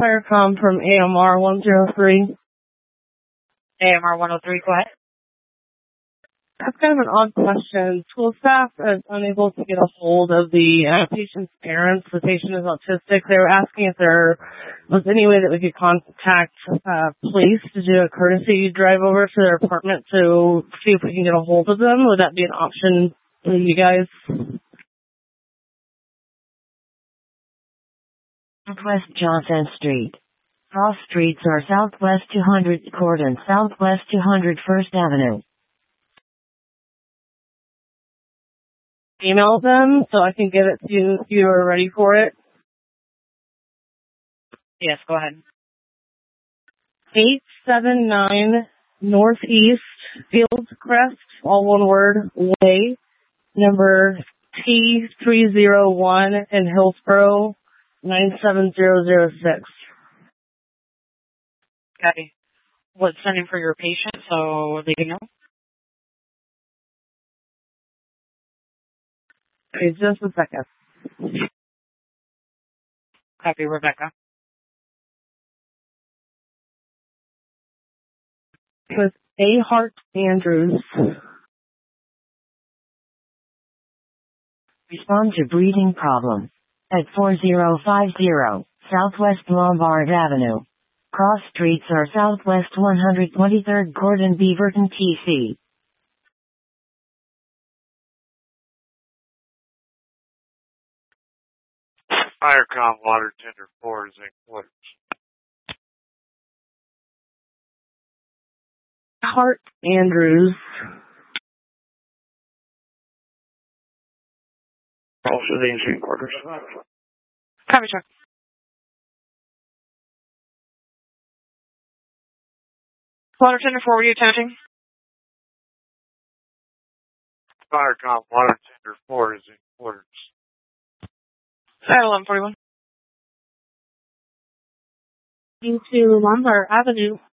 Firecom from AMR 103. AMR 103, go ahead. That's kind of an odd question. School staff is unable to get a hold of the patient's parents. The patient is autistic. They were asking if there was any way that we could contact police to do a courtesy drive over to their apartment to see if we can get a hold of them. Would that be an option for you guys? Southwest Johnson Street. Cross streets are Southwest 200th Court and Southwest 200 First Avenue. Email them so I can give it to you if you are ready for it. Yes, go ahead. 879 Northeast Fieldcrest, all one word, Way, number T301 in Hillsborough, 97006. Okay. What's sending for your patient so they can know? Okay, just a second. Copy, Rebecca. With A. Hart Andrews. Respond to breathing problem. At 4050 Southwest Lombard Avenue. Cross streets are Southwest 123rd Court and Beaverton, TC. Firecom Water Tender 4 is in quarters. Hart Andrews. Also the in quarters. Copy, Chuck. Water tender 4, were you attaching? Firecom Water Tender 4 is in quarters. At 1141. Into Lombard Avenue.